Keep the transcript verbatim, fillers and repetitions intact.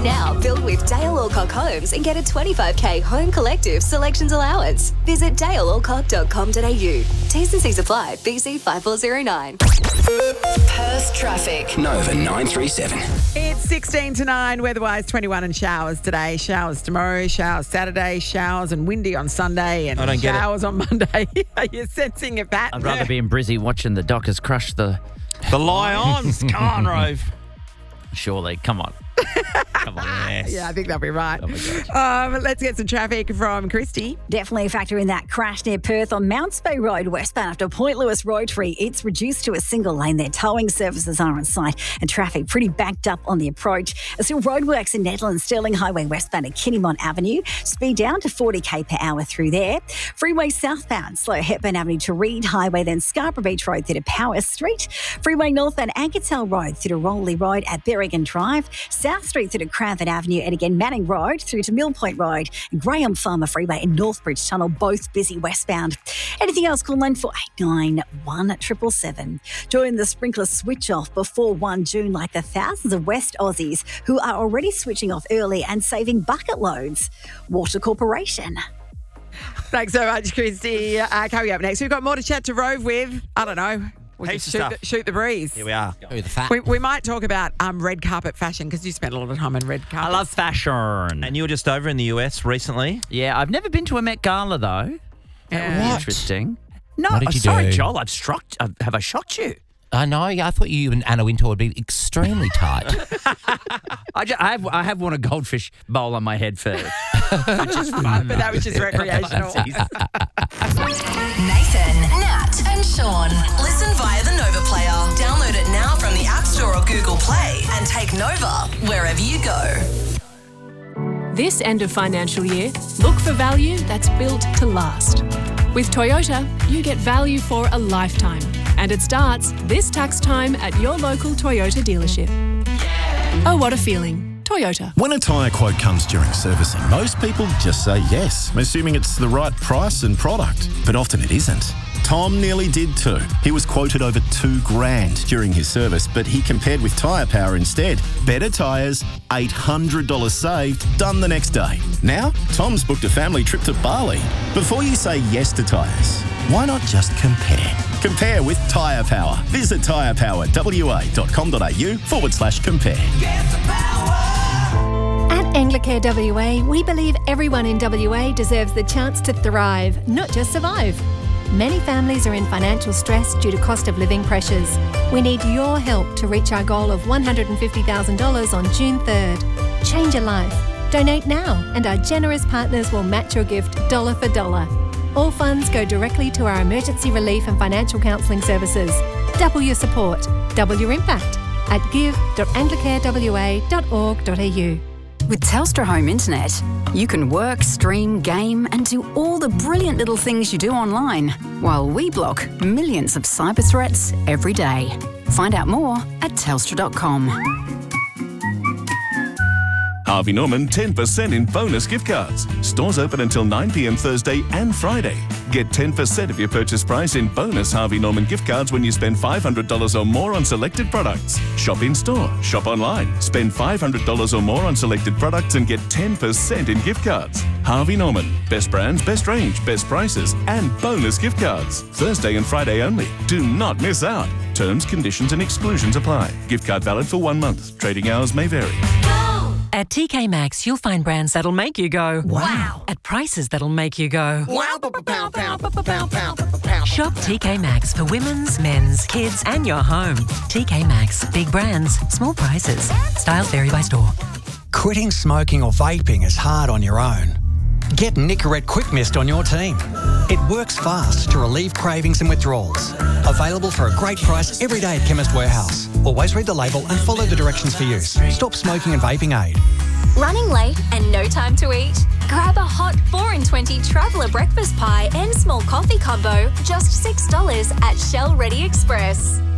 now, build with Dale Alcock Homes and get a twenty-five K Home Collective Selections Allowance. Visit dale alcock dot com dot a u. T's and C's apply. B C five four zero nine. Perth traffic. Nova nine three seven. It's sixteen to nine, weather-wise twenty-one and showers today, showers tomorrow, showers Saturday, showers and windy on Sunday and I don't get it. showers on Monday. Are you sensing a pattern? I'd rather be in Brizzy watching the Dockers crush the... The Lions. Come on, Rove. Surely, come on. Come on. Yes. Yeah, I think that'll be right. Oh, my God. Um, let's get some traffic from Christy. Definitely a factor in that crash near Perth on Mounts Bay Road, westbound after Point Lewis Rotary. It's reduced to a single lane there. Towing services are on site and traffic pretty backed up on the approach. There's still roadworks in Netherlands, Stirling Highway westbound at Kinnymont Avenue. Speed down to forty k per hour through there. Freeway southbound, slow Hepburn Avenue to Reed Highway, then Scarborough Beach Road through to Power Street. Freeway northbound Ankertel Road through to Roley Road at Berrigan Drive. South Street through to Cranford Avenue and again Manning Road through to Mill Point Road, Graham Farmer Freeway and Northbridge Tunnel, both busy westbound. Anything else, call nine four eight nine, one seven seven seven. Join the sprinkler switch off before first June like the thousands of West Aussies who are already switching off early and saving bucket loads. Water Corporation. Thanks so much, Christy. Uh, coming up next, we've got more to chat to Rove with. I don't know. We'll Heaps just of shoot, stuff. the, shoot the breeze. Here we are. Who the fat? We, we might talk about um, red carpet fashion because you spent a lot of time on red I carpet. love fashion. And you were just over in the U S recently. Yeah, I've never been to a Met Gala, though. That would be What? interesting. No, What did oh, you sorry, do? Joel. I've struck. Uh, have I shocked you? I know. I thought you and Anna Wintour would be extremely tight. I, just, I have I have worn a goldfish bowl on my head for Which is fun, but that was just recreational. Nathan, Nat, and Sean. Listen via the Nova Player. Download it now from the App Store or Google Play and take Nova wherever you go. This end of financial year, look for value that's built to last. With Toyota, you get value for a lifetime. And it starts this tax time at your local Toyota dealership. Oh, what a feeling. Toyota. When a tyre quote comes during servicing, most people just say yes, assuming it's the right price and product. But often it isn't. Tom nearly did too. He was quoted over two grand during his service, but he compared with Tyre Power instead. Better tyres, eight hundred dollars saved, done the next day. Now, Tom's booked a family trip to Bali. Before you say yes to tyres, why not just compare? Compare with Tyre Power. Visit tyrepowerwa.com.au forward slash compare. At Anglicare W A, we believe everyone in W A deserves the chance to thrive, not just survive. Many families are in financial stress due to cost of living pressures. We need your help to reach our goal of one hundred fifty thousand dollars on June third. Change a life. Donate now, and our generous partners will match your gift dollar for dollar. All funds go directly to our emergency relief and financial counselling services. Double your support, double your impact at give dot anglicare w a dot org dot a u. With Telstra Home Internet, you can work, stream, game and do all the brilliant little things you do online, while we block millions of cyber threats every day. Find out more at telstra dot com. Harvey Norman ten percent in bonus gift cards. Stores open until nine p.m. Thursday and Friday. Get ten percent of your purchase price in bonus Harvey Norman gift cards when you spend five hundred dollars or more on selected products. Shop in store, shop online. Spend five hundred dollars or more on selected products and get ten percent in gift cards. Harvey Norman. Best brands, best range, best prices, and bonus gift cards. Thursday and Friday only. Do not miss out. Terms, conditions, and exclusions apply. Gift card valid for one month. Trading hours may vary. At T K Maxx, you'll find brands that'll make you go, wow, at prices that'll make you go, wow. Shop T K Maxx for women's, men's, kids, and your home. T K Maxx, big brands, small prices. Styles vary by store. Quitting smoking or vaping is hard on your own. Get Nicorette Quick Mist on your team. It works fast to relieve cravings and withdrawals. Available for a great price every day at Chemist Warehouse. Always read the label and follow the directions for use. Stop smoking and vaping aid. Running late and no time to eat? Grab a hot four in twenty Traveller breakfast pie and small coffee combo, just six dollars at Shell Ready Express.